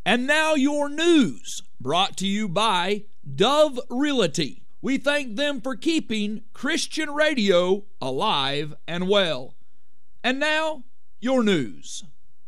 And now your news, brought to you by Dove Realty. We thank them for keeping Christian radio alive and well. And now, your news.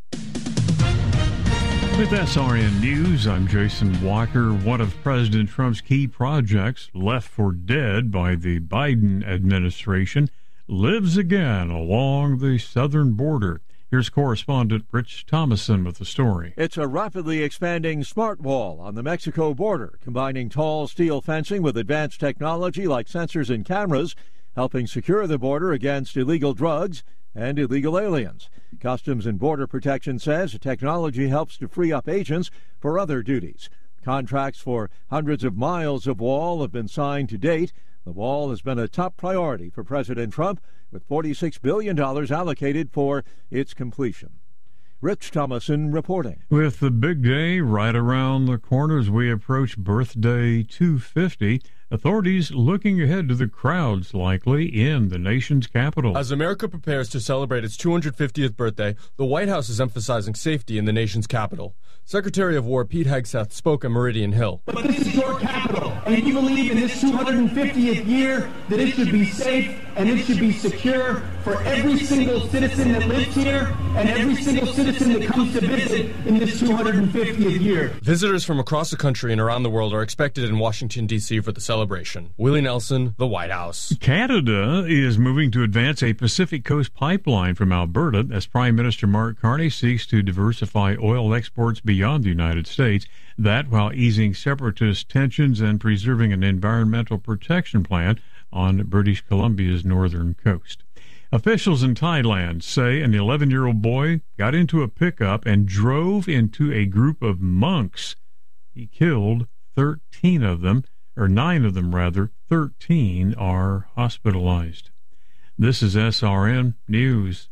With SRN News, I'm Jason Walker. One of President Trump's key projects, left for dead by the Biden administration, lives again along the southern border. Here's correspondent Rich Thomason with the story. It's a rapidly expanding smart wall on the Mexico border, combining tall steel fencing with advanced technology like sensors and cameras, helping secure the border against illegal drugs and illegal aliens. Customs and Border Protection says the technology helps to free up agents for other duties. Contracts for hundreds of miles of wall have been signed to date. The wall has been a top priority for President Trump, with $46 billion allocated for its completion. Rich Thomason reporting. With the big day right around the corner as we approach birthday 250, authorities looking ahead to the crowds likely in the nation's capital. As America prepares to celebrate its 250th birthday, the White House is emphasizing safety in the nation's capital. Secretary of War Pete Hegseth spoke at Meridian Hill. But this is your capital, and if you believe in this 250th year that it should be safe and it should be secure for every single citizen that lives here and every single citizen that comes to visit in this 250th year. Visitors from across the country and around the world are expected in Washington, D.C. for the celebration. Willie Nelson, the White House. Canada is moving to advance a Pacific Coast pipeline from Alberta as Prime Minister Mark Carney seeks to diversify oil exports beyond the United States. That while easing separatist tensions and preserving an environmental protection plan on British Columbia's northern coast. Officials in Thailand say an 11-year-old boy got into a pickup and drove into a group of monks. He killed 13 of them, or 9 of them rather. 13 are hospitalized. This is SRN News.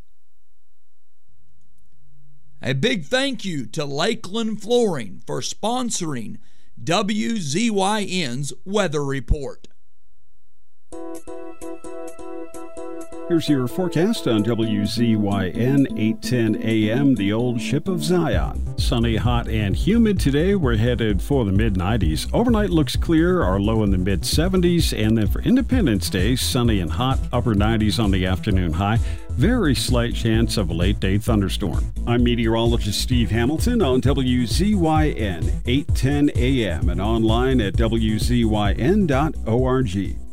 A big thank you to Lakeland Flooring for sponsoring WZYN's Weather Report. Here's your forecast on WZYN 810 AM, the old ship of Zion. Sunny, hot, and humid today. We're headed for the mid-90s. Overnight looks clear, our low in the mid-70s. And then for Independence Day, sunny and hot, upper 90s on the afternoon high. Very slight chance of a late-day thunderstorm. I'm meteorologist Steve Hamilton on WZYN 810 AM and online at WZYN.org.